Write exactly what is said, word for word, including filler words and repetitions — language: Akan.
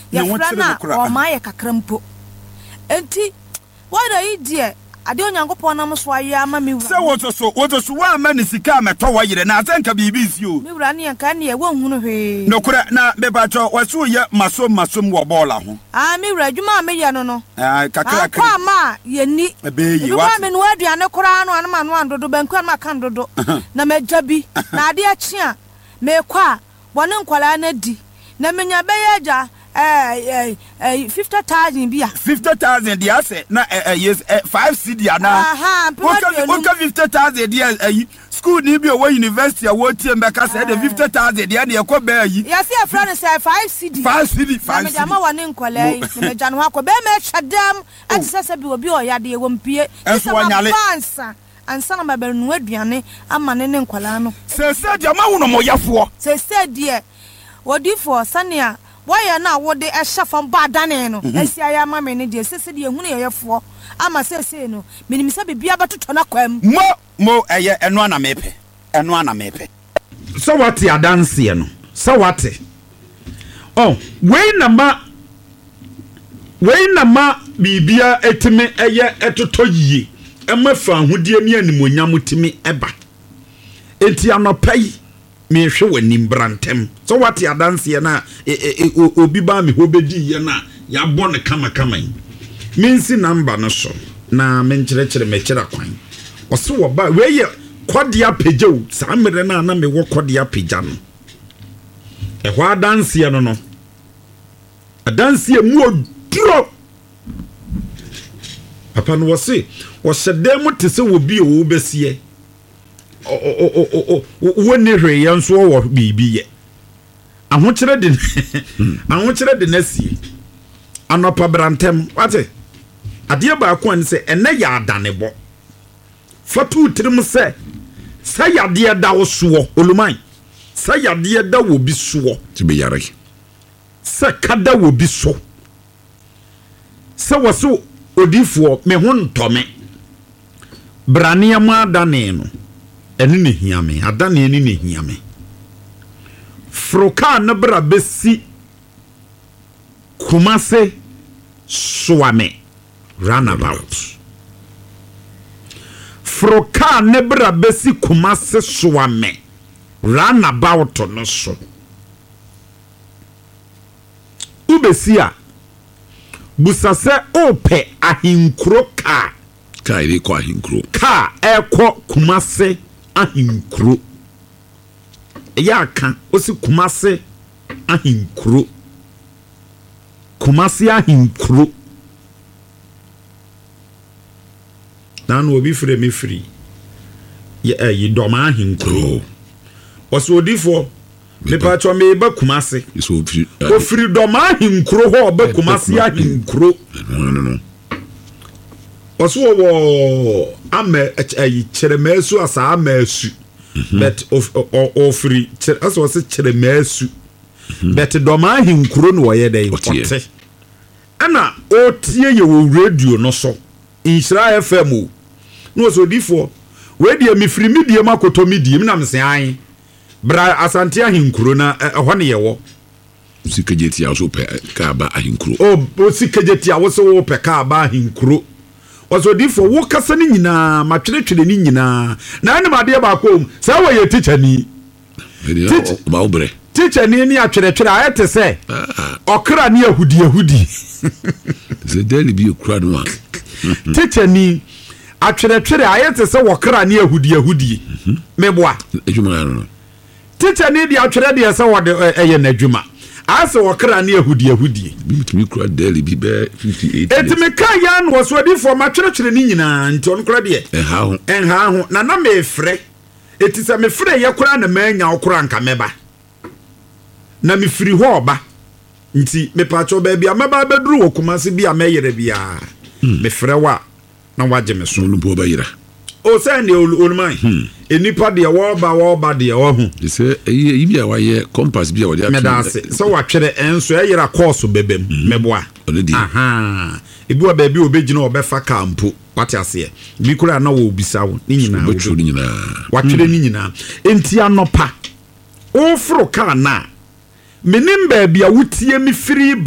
ya frana o ma ye kakrampo enti what are you dear ade onyankopon nam so aye ama me wura se woto so woto so wa ma ni sika meto wo yire na asenka bibi si o me wura ne yanka ne wo hunu hwe no kura na be bacho waso ye masom masom wo bola ho ah me wura dwuma me ye no no ah kakra kakra kwa ma ye ni be yi wa me no aduane kora no anama no andodo banku anama kan dodo na magya bi na ade achi a me kwa wone nkwala na di na menya be ye ja eh eh fifty thousand bia fifty thousand dia say na eh yes five cedi na aha okay fifty thousand dia eh school ni bi o university a wo tie mbeka say the fifty thousand dia na ekọ ba yi ya say a friend say five cedi five cedi five cedi na me wone nkwala yi na me ja no akọ be me hwedam atisese bi obi o ya de wo mpie eso wanyale ansa na mabere no aduane ama ne ne nkwala no se se dia ma wo no mo yafo se se die wodifo sania why na wo de ehafam ba dane no esi aya ma me ne de sese de ehunu yeyefo ama sese no minim se bibia betoto na kwam mo mo eye eno ana mepe eno ana mepe so what ya dance no so what oh we na ma we na ma bibia etime eye etoto yie emafa ahudie ne animonyam timi eba enti anopai me hwe wanim brantem so what ya dance ye na obi ba me hobedi ye na ya bone kama kama minsi number no so na me nkyerɛkyerɛ me kyerɛ kwan ɔse wo ba we ye kodia pagyaw sa mere na na me wo kodia pagya no e hwa dance ye no no dance ye mu oduro papa no wo se wo hyɛdɛ mu te se wo bi o wo besie o o o o woni hwe yan so wo bibi ye ahokyere de ahokyere de nasie anopa brantem wate ade ba ko an se ene ya adanebo fatu tirim se sa yade da wo so oluman sa yade da wo bi so tibe yare sa kada wo bi so sa waso odifo me ho ntome brania ma adane no eni ne hiame adane eni ne hiame froka na bra besi kumase swame runabout froka na bra besi kumase swame runabout no so ubesia busase ope ahinkro ka ka ire ko ahinkro ka ekọ kumase ahinkro ya ka osi kumase ahinkro kumase ahinkro na no obi frɛ me free ya yi doma ahinkro osi odifo me pa cho me ba kumase so free o free doma ahinkro ho ba kumase ahinkro no no no oso wo ame ayi kyeremasu asa amasu but of ofri aso was kyeremasu but doma hinkuro no ye dey ote ana otie ye wo radio no so Insira F M no so difo we dia me free media makoto media na mse an bra asante ahinkuro na ho ne ye wo sikajeti a so pe ka ba ahinkuro o sikajeti a wo so wo pe ka ba ahinkuro oso difo wo kasa ni nyina matweretwere ni nyina na ne bade ba kom sa wo ye teacher ni ba obre teacher ni ni atweretwere ayete se okra ni ahudi ahudi ze deli bi okra no teacher ni atweretwere ayete se wokra ni ahudi ahudi meboa ejuma no teacher ni di atwere de se wo de eye na adwuma asa wakra na ahudi ahudi bitimi kura daily bi be fifty-eight etime kan ya no so di for ma twere ni nyina nti on kura de en ha ho en ha ho na na me frɛ etisa me frɛ ye kura na manya okura nka meba na me firi ho oba nti me pa cho ba bia meba beduru wo kumase bia meyere bia me frɛ wa na waje me so no bo ba yira o say ne oluman enipa de wo ba wo ba de wo ho de say eyi bia wa ye compass bia wo de me da se so wa twere enso e yira course bebem meboa aha ebi wa ba bi obegina obefa kampo wate ase bi kura na wo bisa wo ni nyina wo twere ni nyina wa twere ni nyina enti anopa o fro ka na menim ba bia wotie mi firi